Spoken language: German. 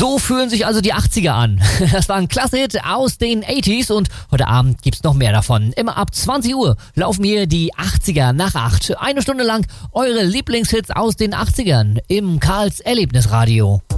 So fühlen sich also die 80er an. Das war ein klasse Hit aus den 80s und heute Abend gibt's noch mehr davon. Immer ab 20 Uhr laufen hier die 80er nach 8. Eine Stunde lang eure Lieblingshits aus den 80ern im Karls Erlebnisradio.